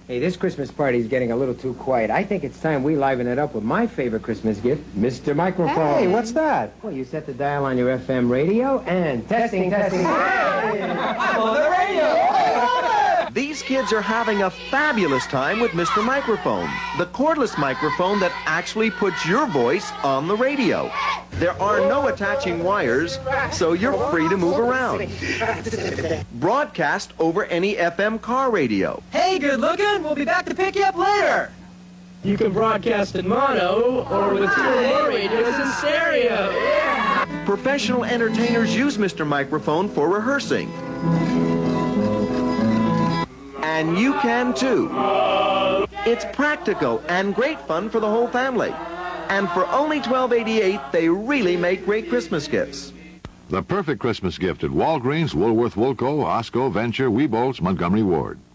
Hey, this Christmas party is getting a little too quiet. I think it's time we liven it up with my favorite Christmas gift, Mr. Microphone. Hey, what's that? Well, you set the dial on your FM radio and testing. Hey, I'm on the radio! These kids are having a fabulous time with Mr. Microphone, the cordless microphone that actually puts your voice on the radio. There are no attaching wires, so you're free to move around. Broadcast over any FM car radio. Hey, good looking. We'll be back to pick you up later. You can broadcast in mono or with 2 or more radios in stereo. Professional entertainers use Mr. Microphone for rehearsing. And you can too. It's practical and great fun for the whole family. And for only $12.88, they really make great Christmas gifts. The perfect Christmas gift at Walgreens, Woolworth, Woolco, Osco, Venture, Weebolts, Montgomery Ward.